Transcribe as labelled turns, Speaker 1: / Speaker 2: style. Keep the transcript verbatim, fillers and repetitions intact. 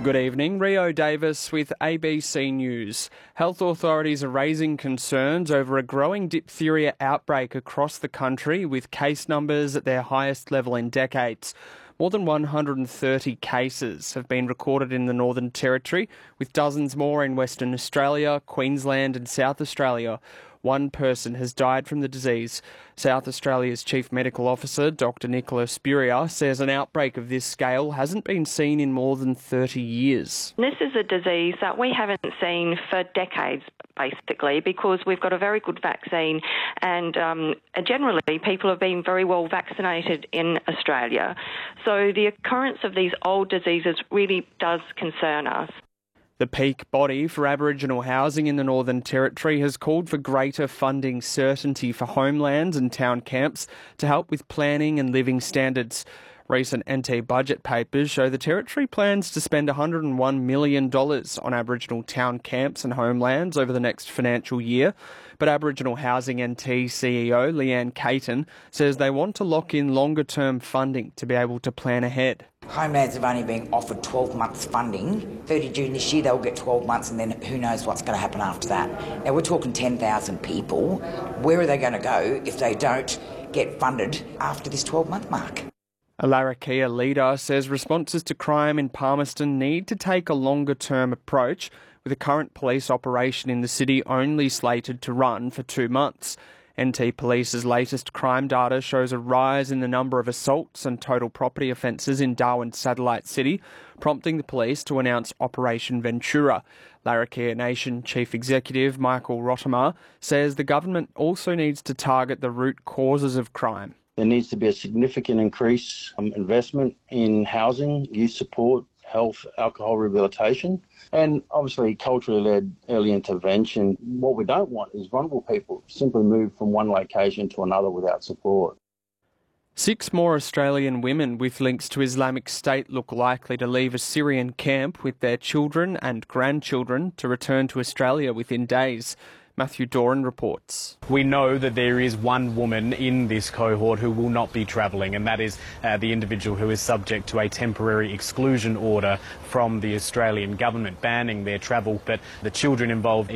Speaker 1: Good evening, Rio Davis with A B C News. Health authorities are raising concerns over a growing diphtheria outbreak across the country, with case numbers at their highest level in decades. More than one hundred thirty cases have been recorded in the Northern Territory, with dozens more in Western Australia, Queensland and South Australia. One person has died from the disease. South Australia's Chief Medical Officer, Doctor Nicola Spurrier, says an outbreak of this scale hasn't been seen in more than thirty years.
Speaker 2: This is a disease that we haven't seen for decades, basically, because we've got a very good vaccine and um, generally people have been very well vaccinated in Australia. So the occurrence of these old diseases really does concern us.
Speaker 1: The peak body for Aboriginal housing in the Northern Territory has called for greater funding certainty for homelands and town camps to help with planning and living standards. Recent N T budget papers show the Territory plans to spend one hundred one million dollars on Aboriginal town camps and homelands over the next financial year. But Aboriginal Housing N T C E O Leanne Caton says they want to lock in longer-term funding to be able to plan ahead.
Speaker 3: Homelands have only been offered twelve months funding. thirty June this year they'll get twelve months and then who knows what's going to happen after that. Now we're talking ten thousand people. Where are they going to go if they don't get funded after this twelve-month mark?
Speaker 1: A Larrakia leader says responses to crime in Palmerston need to take a longer-term approach, with the current police operation in the city only slated to run for two months. N T Police's latest crime data shows a rise in the number of assaults and total property offences in Darwin's satellite city, prompting the police to announce Operation Ventura. Larrakia Nation Chief Executive Michael Rottimer says the government also needs to target the root causes of crime.
Speaker 4: There needs to be a significant increase in investment in housing, youth support, health, alcohol rehabilitation, and obviously culturally led early intervention. What we don't want is vulnerable people simply move from one location to another without support.
Speaker 1: Six more Australian women with links to Islamic State look likely to leave a Syrian camp with their children and grandchildren to return to Australia within days. Matthew Doran reports.
Speaker 5: We know that there is one woman in this cohort who will not be travelling, and that is uh, the individual who is subject to a temporary exclusion order from the Australian government banning their travel. But the children involved